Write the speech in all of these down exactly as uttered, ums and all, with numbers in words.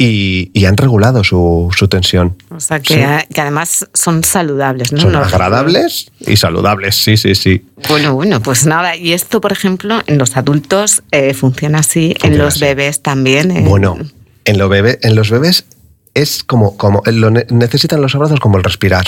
y, y han regulado su, su tensión. O sea, que, sí. a, que además son saludables, ¿no? Son no, agradables y saludables, sí, sí, sí. Bueno, bueno, pues nada. Y esto, por ejemplo, en los adultos eh, funciona así, funciona en los así. Bebés también. Eh. Bueno, en, lo bebé, en los bebés es como, como lo ne- necesitan los abrazos como el respirar.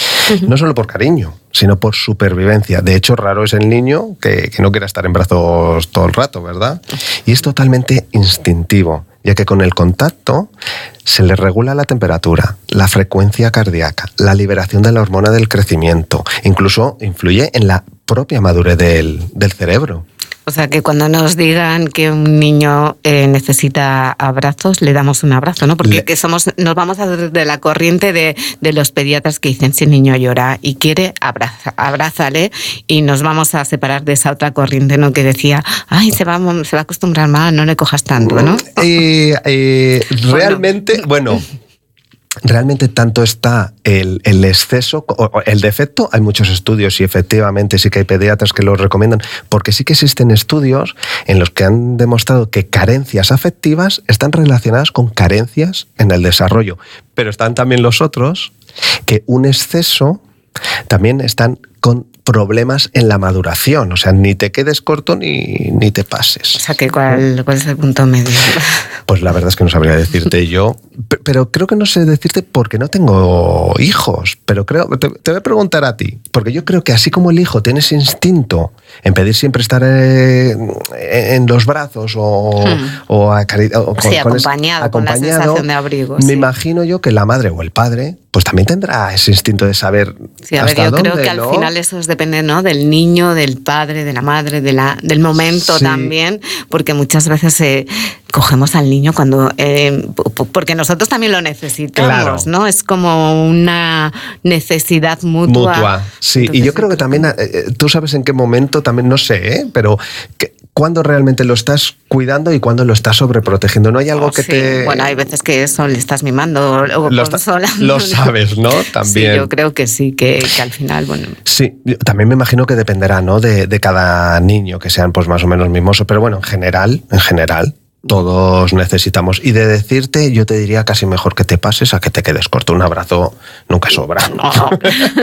No solo por cariño, sino por supervivencia. De hecho, raro es el niño que, que no quiera estar en brazos todo el rato, ¿verdad? Y es totalmente instintivo, ya que con el contacto se le regula la temperatura, la frecuencia cardíaca, la liberación de la hormona del crecimiento, incluso influye en la propia madurez del, del cerebro. O sea, que cuando nos digan que un niño eh, necesita abrazos, le damos un abrazo, ¿no? Porque le... que somos, nos vamos a de la corriente de, de los pediatras que dicen, si el niño llora y quiere, abraza, abrázale, y nos vamos a separar de esa otra corriente, ¿no? Que decía, ay, se va, se va a acostumbrar mal, no le cojas tanto, ¿no? Eh, eh, realmente, bueno... bueno Realmente tanto está el, el exceso, o el defecto, hay muchos estudios y efectivamente sí que hay pediatras que lo recomiendan, porque sí que existen estudios en los que han demostrado que carencias afectivas están relacionadas con carencias en el desarrollo, pero están también los otros que un exceso también están con problemas en la maduración, o sea, ni te quedes corto ni, ni te pases. O sea, que ¿cuál, cuál es el punto medio? Pues la verdad es que no sabría decirte yo, pero creo que no sé decirte porque no tengo hijos, pero creo, te, te voy a preguntar a ti, porque yo creo que así como el hijo tiene ese instinto en pedir siempre estar eh, en los brazos o, hmm. o, acari- o con, sí, acompañado, con, ese, acompañado, con la sensación de abrigo. Me sí. imagino yo que la madre o el padre pues también tendrá ese instinto de saber sí, a hasta ver, yo dónde, creo que ¿no? al final eso depende, ¿no? Del niño, del padre, de la madre, de la, del momento sí. también, porque muchas veces eh, cogemos al niño cuando eh, porque nosotros también lo necesitamos, claro. ¿no? Es como una necesidad mutua. Mutua, sí. Entonces, y yo creo que también, eh, tú sabes en qué momento, también no sé, ¿eh? pero que, cuándo realmente lo estás cuidando y cuándo lo estás sobreprotegiendo. ¿No hay algo que sí. te...? Bueno, hay veces que eso le estás mimando o lo, está, lo sabes, ¿no? También. Sí, yo creo que sí, que, que al final, bueno... Sí, también me imagino que dependerá, ¿no? De, de cada niño, que sean pues más o menos mimosos, pero bueno, en general, en general... Todos necesitamos. Y de decirte, yo te diría casi mejor que te pases a que te quedes corto. Un abrazo nunca sobra. No.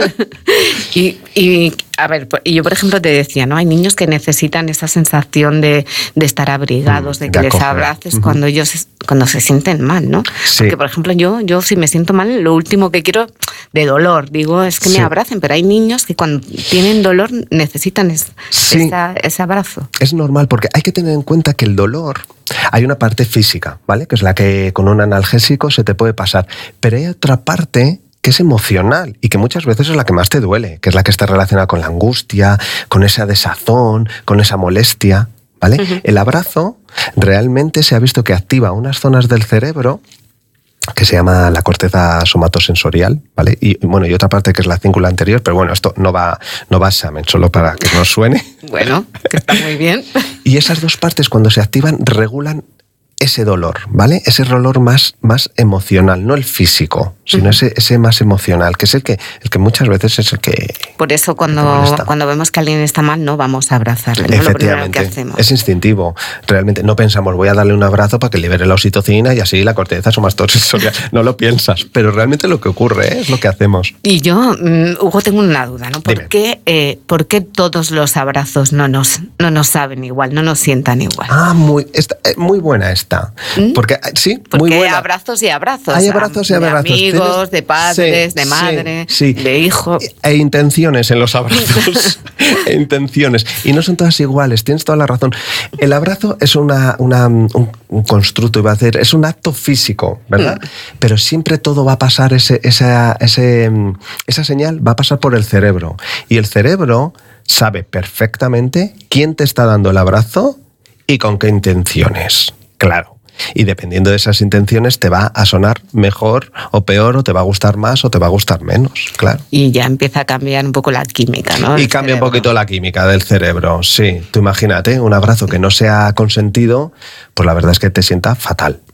y, y, a ver, y yo, por ejemplo, te decía, ¿no? Hay niños que necesitan esa sensación de, de estar abrigados, de que de les abraces uh-huh. cuando ellos cuando se sienten mal, ¿no? Sí. Porque, por ejemplo, yo, yo si me siento mal, lo último que quiero, de dolor, digo, es que sí. me abracen. Pero hay niños que cuando tienen dolor necesitan es, sí. esa, ese abrazo. Es normal, porque hay que tener en cuenta que el dolor... Hay una parte física, ¿vale? Que es la que con un analgésico se te puede pasar. Pero hay otra parte que es emocional y que muchas veces es la que más te duele, que es la que está relacionada con la angustia, con esa desazón, con esa molestia, ¿vale? Uh-huh. El abrazo realmente se ha visto que activa unas zonas del cerebro que se llama la corteza somatosensorial, ¿vale? Y bueno, y otra parte que es la cíncula anterior, pero bueno, esto no va, no va a examen, solo para que nos suene. Bueno, que está muy bien. Y esas dos partes, cuando se activan, regulan ese dolor, ¿vale? Ese dolor más, más emocional, no el físico, sino uh-huh. ese, ese más emocional, que es el que, el que muchas veces es el que... Por eso cuando, cuando vemos que alguien está mal, no vamos a abrazarle, ¿no? Efectivamente, lo primero que hacemos. Es instintivo. Realmente no pensamos, voy a darle un abrazo para que libere la oxitocina y así la corteza somatosensorial. No lo piensas, pero realmente lo que ocurre ¿eh? es lo que hacemos. Y yo, Hugo, tengo una duda, ¿no? ¿Por qué, eh, ¿Por qué todos los abrazos no nos, no nos saben igual, no nos sientan igual? Ah, muy, está, muy buena esta. ¿Mm? Porque sí, Porque muy buena. Hay abrazos y abrazos. Hay abrazos y abrazos. De amigos, ¿Tienes? de padres, sí, de madre, sí, sí. de hijo. E intenciones en los abrazos. e intenciones. Y no son todas iguales, tienes toda la razón. El abrazo es una, una, un, un constructo, iba a decir, es un acto físico, ¿verdad? Mm. Pero siempre todo va a pasar, ese, esa, ese, esa señal va a pasar por el cerebro. Y el cerebro sabe perfectamente quién te está dando el abrazo y con qué intenciones. Claro. Y dependiendo de esas intenciones te va a sonar mejor o peor, o te va a gustar más o te va a gustar menos, claro. Y ya empieza a cambiar un poco la química, ¿no? Y cambia cerebro. un poquito la química del cerebro, sí. Tú imagínate, un abrazo que no sea consentido, pues la verdad es que te sienta fatal.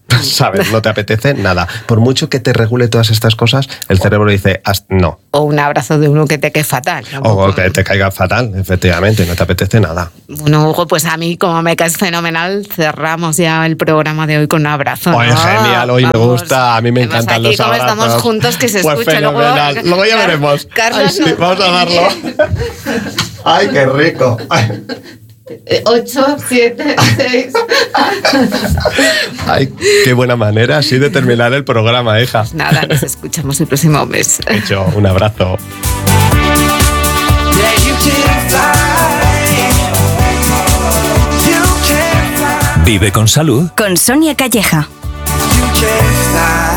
¿sabes? No te apetece nada. Por mucho que te regule todas estas cosas, el cerebro dice, no. O un abrazo de uno que te quede fatal. O que te caiga fatal, efectivamente, no te apetece nada. Bueno, Hugo, pues a mí, como me caes fenomenal, cerramos ya el programa de hoy con un abrazo, ¿no? Oye, genial, hoy Vamos, me gusta, a mí me encantan los abrazos. Aquí como estamos juntos, que se pues escuche luego. Luego ya veremos. Carlos, Ay, sí, vamos a darlo. Ay, qué rico. Ay. Ocho, siete, seis. Ay, qué buena manera así de terminar el programa, hija. Pues nada, nos escuchamos el próximo mes. Hecho, un abrazo. Vive con salud con Sonia Calleja.